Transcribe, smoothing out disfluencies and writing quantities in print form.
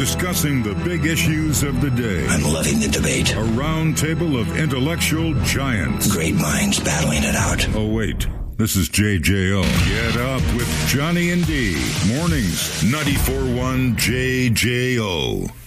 discussing the big issues of the day. I'm loving the debate. A round table of intellectual giants. Great minds battling it out. Oh, wait. This is JJO. Get up with Johnny and D. Mornings, 94.1 JJO.